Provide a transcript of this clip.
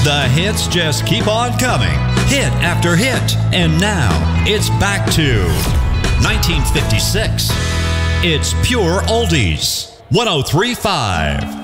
The hits just keep on coming, hit after hit. And now, it's back to 1956. It's Pure Oldies, 103.5.